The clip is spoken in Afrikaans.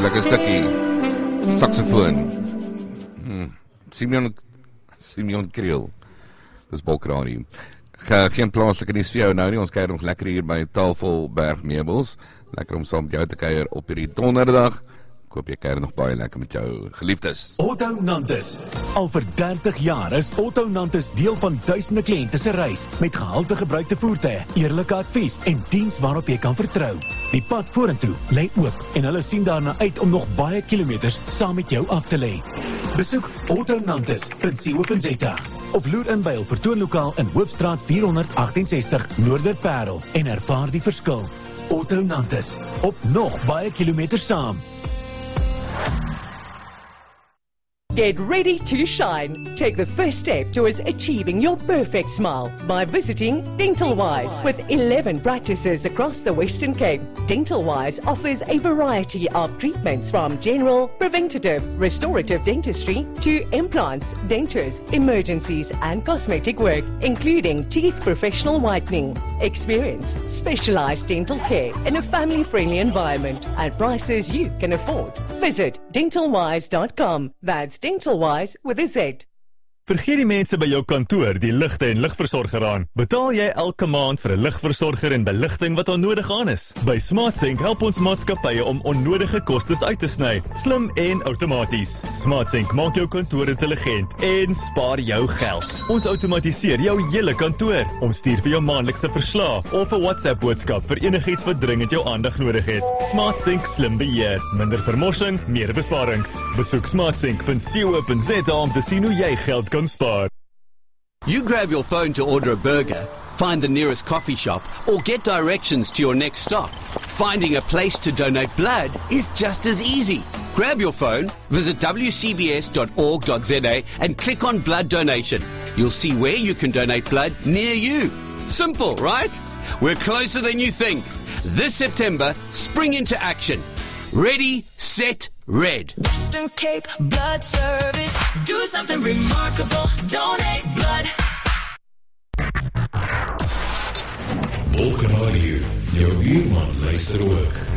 lekker stukkie saxofoon. Simeon Kriel. Dis Bolkradio. Geen plaaslike nuus vir jou nou nie. Ons kuier nog lekker hier by Tafelberg Meubels. Lekker om saam met jou te kuier op hierdie donderdag. Ek hoop jy kuier nog baie lekker met jou geliefdes. Otto Nantes. Al vir 30 jaar is Otto Nantes deel van duisende kliënte se reis met gehalte gebruikte voertuie, eerlike advies en diens waarop jy kan vertrou. Die pad vorentoe lê oop en hulle sien daarna uit om nog baie kilometers saam met jou af te lê. Besoek ottonantes.co.za of loer in by hul vertoonlokaal in Hoofstraat 468 Noorderparel en ervaar die verskil. Otto Nantes, op nog baie kilometers saam. Get ready to shine. Take the first step towards achieving your perfect smile by visiting Dental Wise. With 11 practices across the Western Cape, Dental Wise offers a variety of treatments from general, preventative, restorative dentistry to implants, dentures, emergencies and cosmetic work, including teeth professional whitening. Experience specialized dental care in a family-friendly environment at prices you can afford. Visit dentalwise.com. That's Dentalwise with a Z. Vergeet die mense by jou kantoor die ligte en ligversorger aan. Betaal jy elke maand vir 'n ligversorger en beligting wat onnodig aan is? By SmartSync help ons maatskappye om onnodige kostes uit te sny, slim en outomaties. SmartSync maak jou kantoor intelligent en spaar jou geld. Ons outomatiseer jou hele kantoor. Ons stuur vir jou maandelikse verslae of 'n WhatsApp boodskap vir enigiets wat dringend jou aandag nodig het. SmartSync slim beheer, minder vermorsing, meer besparings. Besoek smartsync.co.za om te sien hoe jy geld kan spaar. You grab your phone to order a burger, find the nearest coffee shop, or get directions to your next stop. Finding a place to donate blood is just as easy. Grab your phone, visit wcbs.org.za and click on blood donation. You'll see where you can donate blood near you. Simple, right? We're closer than you think. This September, spring into action. Ready, set, red. Western Cape Blood Service. Do something remarkable. Donate blood. Bolkradio, jou uurman luister ook.